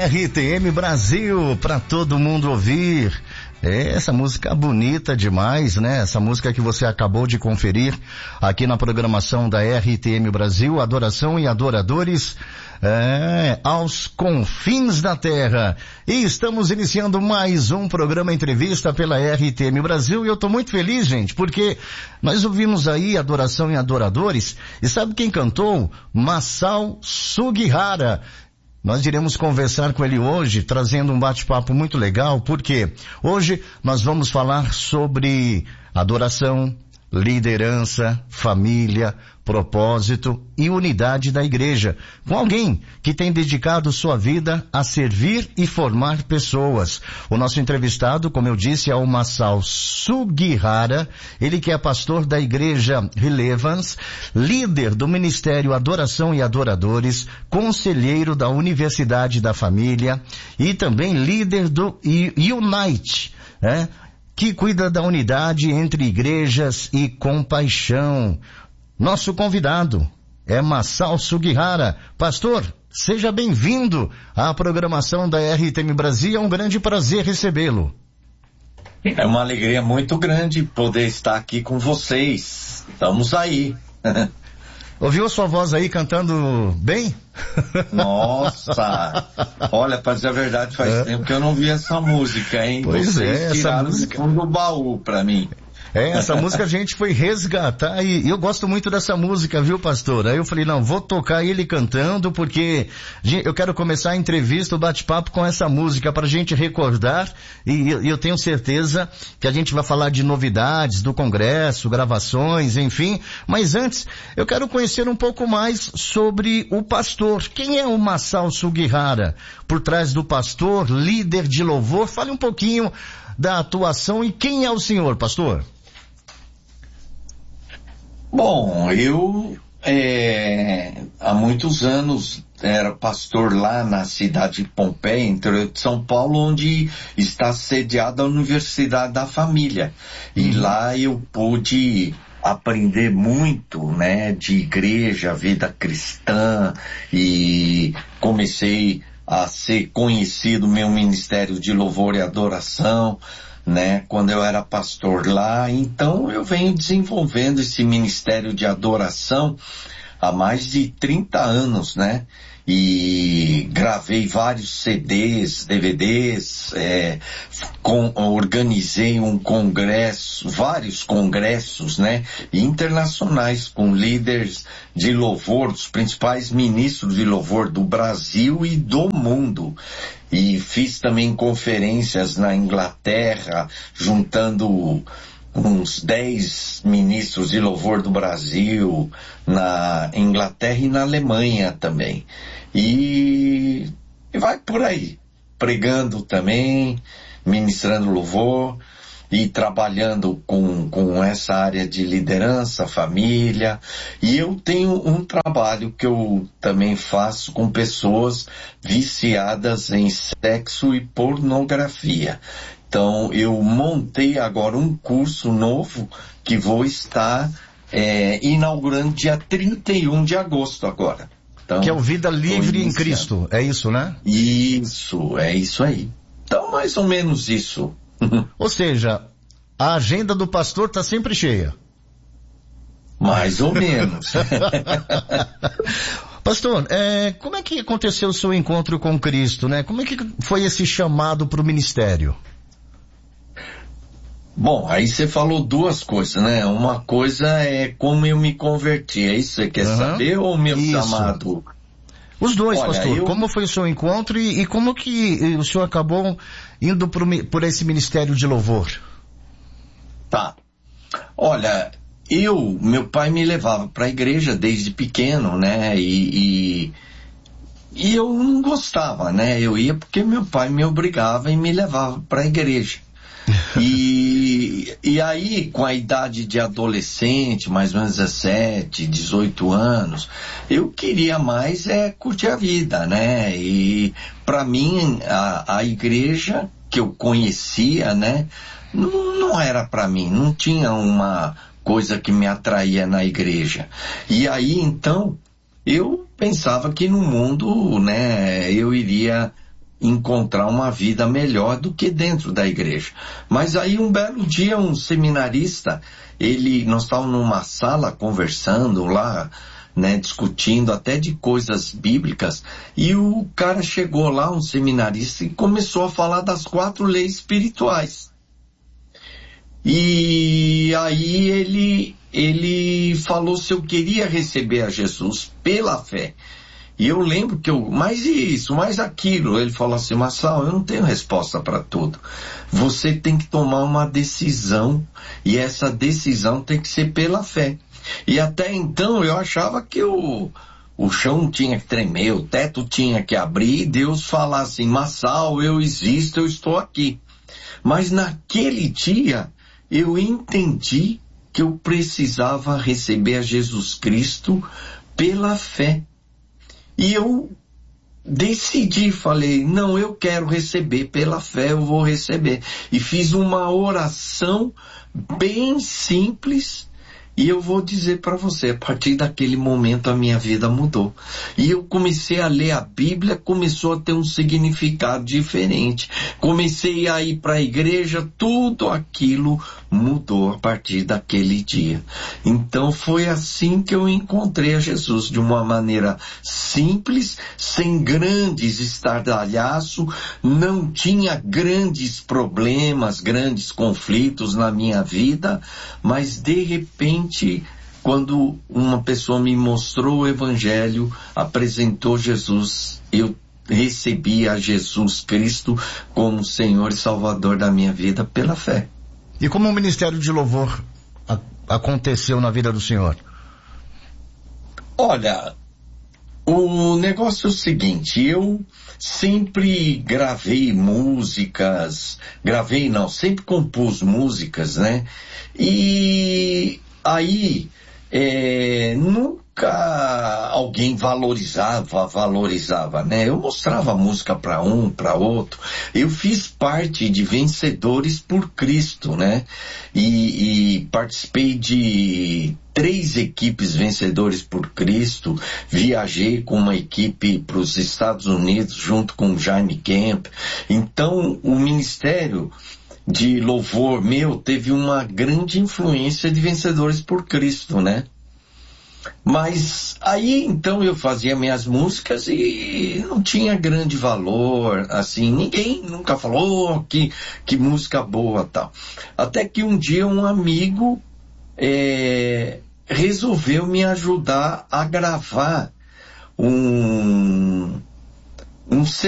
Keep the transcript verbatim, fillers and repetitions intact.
R T M Brasil, para todo mundo ouvir. É, essa música bonita demais, né? Essa música que você acabou de conferir aqui na programação da R T M Brasil, Adoração e Adoradores, é, aos confins da terra. E estamos iniciando mais um programa entrevista pela R T M Brasil e eu tô muito feliz, gente, porque nós ouvimos aí Adoração e Adoradores e sabe quem cantou? Masao Sugihara. Nós iremos conversar com ele hoje, trazendo um bate-papo muito legal, porque hoje nós vamos falar sobre adoração, liderança, família, propósito e unidade da igreja, com alguém que tem dedicado sua vida a servir e formar pessoas. O nosso entrevistado, como eu disse, é o Masao Sugihara, ele que é pastor da igreja Relevance, líder do Ministério Adoração e Adoradores, conselheiro da Universidade da Família e também líder do Unite, né? Que cuida da unidade entre igrejas e compaixão. Nosso convidado é Masao Sugihara. Pastor, seja bem-vindo à programação da R T M Brasil. É um grande prazer recebê-lo. É uma alegria muito grande poder estar aqui com vocês. Estamos aí. Ouviu a sua voz aí cantando bem? Nossa! Olha, pra dizer a verdade, faz é. tempo que eu não vi essa música, hein? Pois Vocês é, tiraram essa música do fundo do baú pra mim. É, essa música a gente foi resgatar e eu gosto muito dessa música, viu, pastor? Aí eu falei, não, vou tocar ele cantando porque eu quero começar a entrevista, o bate-papo com essa música pra gente recordar e eu tenho certeza que a gente vai falar de novidades do congresso, gravações, enfim. Mas antes, eu quero conhecer um pouco mais sobre o pastor. Quem é o Masao Sugihara? Por trás do pastor, líder de louvor, fale um pouquinho da atuação e quem é o senhor, pastor? Bom, eu é, há muitos anos era pastor lá na cidade de Pompeia, interior de São Paulo, onde está sediada a Universidade da Família. E uhum. lá eu pude aprender muito, né, de igreja, vida cristã, e comecei a ser conhecido meu ministério de louvor e adoração, né, quando eu era pastor lá. Então eu venho desenvolvendo esse ministério de adoração há mais de trinta anos, né, e gravei vários C Ds, D V Ds, é, com, organizei um congresso, vários congressos, né, internacionais com líderes de louvor, dos principais ministros de louvor do Brasil e do mundo. E fiz também conferências na Inglaterra, juntando uns dez ministros de louvor do Brasil, na Inglaterra e na Alemanha também. E, e vai por aí, pregando também, ministrando louvor e trabalhando com, com essa área de liderança, família. E eu tenho um trabalho que eu também faço com pessoas viciadas em sexo e pornografia. Então, eu montei agora um curso novo que vou estar é, inaugurando dia trinta e um de agosto agora. Então, que é o Vida Livre em Cristo, é isso, né? Isso, é isso aí. Então, mais ou menos isso. Ou seja, a agenda do pastor está sempre cheia. Mais ou menos. Pastor, é, como é que aconteceu o seu encontro com Cristo, né? Como é que foi esse chamado para o ministério? Bom, aí você falou duas coisas, né? Uma coisa é como eu me converti, é isso que você quer uhum. saber, ou o meu isso. chamado? Os dois, Olha, pastor. eu... Como foi o seu encontro e, e como que o senhor acabou indo por, por esse ministério de louvor? Tá. Olha, eu, meu pai me levava para a igreja desde pequeno, né? E, e, e eu não gostava, né? Eu ia porque meu pai me obrigava e me levava para a igreja. E, e aí, com a idade de adolescente, mais ou menos dezessete, dezoito anos, eu queria mais é curtir a vida, né? E para mim, a, a igreja que eu conhecia, né, não, não era para mim, não tinha uma coisa que me atraía na igreja. E aí, então, eu pensava que no mundo, né, eu iria encontrar uma vida melhor do que dentro da igreja. Mas aí um belo dia um seminarista, ele, nós estávamos numa sala conversando lá, né, discutindo até de coisas bíblicas, e o cara chegou lá, um seminarista, e começou a falar das quatro leis espirituais. E aí ele, ele falou se eu queria receber a Jesus pela fé. E eu lembro que eu, mais isso, mais aquilo, ele falou assim, Marçal, eu não tenho resposta para tudo. Você tem que tomar uma decisão, e essa decisão tem que ser pela fé. E até então eu achava que o, o chão tinha que tremer, o teto tinha que abrir, e Deus falar assim, Marçal, eu existo, eu estou aqui. Mas naquele dia, eu entendi que eu precisava receber a Jesus Cristo pela fé. E eu decidi, falei, não, eu quero receber, pela fé eu vou receber. E fiz uma oração bem simples, e eu vou dizer para você, a partir daquele momento a minha vida mudou. E eu comecei a ler a Bíblia, começou a ter um significado diferente. Comecei a ir para a igreja, tudo aquilo mudou a partir daquele dia. Então foi assim que eu encontrei a Jesus, de uma maneira simples, sem grandes estardalhaços, não tinha grandes problemas, grandes conflitos na minha vida, mas de repente, quando uma pessoa me mostrou o Evangelho, apresentou Jesus, eu recebi a Jesus Cristo como Senhor e Salvador da minha vida pela fé. E como o ministério de louvor a, aconteceu na vida do senhor? Olha, o negócio é o seguinte, eu sempre gravei músicas, gravei não, sempre compus músicas, né? E aí, é, nunca alguém valorizava, valorizava, né? Eu mostrava música para um, para outro. Eu fiz parte de Vencedores por Cristo, né? E, e participei de três equipes Vencedores por Cristo. Viajei com uma equipe para os Estados Unidos junto com o Jaime Kemp. Então, o ministério de louvor meu teve uma grande influência de Vencedores por Cristo, né? Mas aí então eu fazia minhas músicas e não tinha grande valor, assim, ninguém nunca falou oh, que, que música boa tal. Até que um dia um amigo é, resolveu me ajudar a gravar um, um